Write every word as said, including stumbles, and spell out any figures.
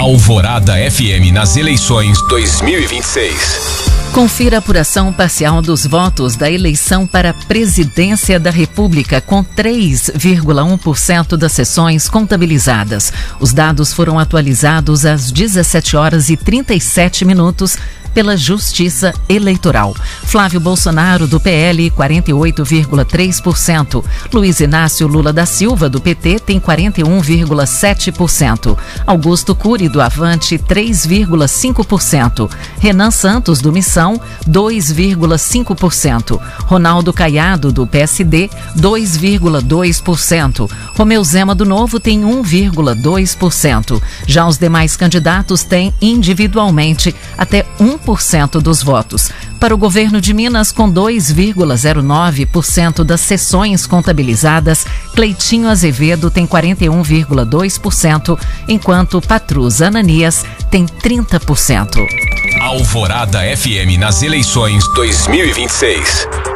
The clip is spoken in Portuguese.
Alvorada F M nas eleições dois mil e vinte e seis. Confira a apuração parcial dos votos da eleição para a presidência da República, com três vírgula um por cento das sessões contabilizadas. Os dados foram atualizados às dezessete horas e trinta e sete minutos pela Justiça Eleitoral. Flávio Bolsonaro, do P L, quarenta e oito vírgula três por cento. Luiz Inácio Lula da Silva, do P T, tem quarenta e um vírgula sete por cento. Augusto Cury, do Avante, três vírgula cinco por cento. Renan Santos, do Missão, dois vírgula cinco por cento. Ronaldo Caiado, do P S D, dois vírgula dois por cento. Romeu Zema, do Novo, tem um vírgula dois por cento. Já os demais candidatos têm individualmente até um por cento dos votos. Para o governo de Minas, com dois vírgula zero nove por cento das sessões contabilizadas, Cleitinho Azevedo tem quarenta e um vírgula dois por cento, enquanto Patrus Ananias tem trinta por cento. Alvorada F M nas eleições dois mil e vinte e seis.